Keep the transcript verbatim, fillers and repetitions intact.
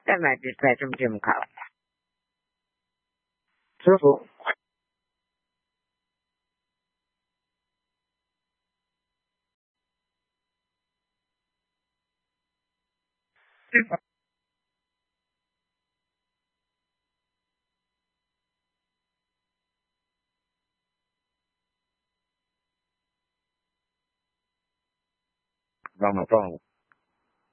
再买比赛这么这么考，舒服。帮我帮我。